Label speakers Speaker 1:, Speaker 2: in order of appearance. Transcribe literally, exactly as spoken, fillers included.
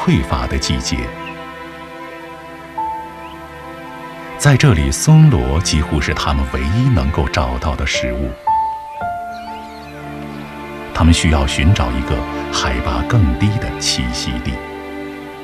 Speaker 1: 匮乏的季节。在这里，松萝几乎是它们唯一能够找到的食物。它们需要寻找一个海拔更低的栖息地。